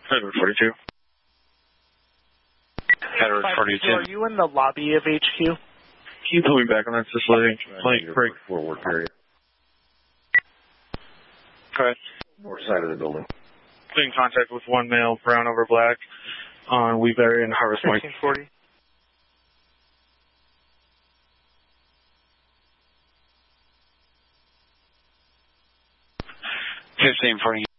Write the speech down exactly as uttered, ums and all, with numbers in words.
Edward forty-two. Edward forty-two. Are you in the lobby of H Q? Can you pull me back on that facility? Plate break. Forward period. Go ahead. North side of the building. In contact with one male, brown over black, on Weeberry and Harvest Point. fifteen forty. fifteen forty.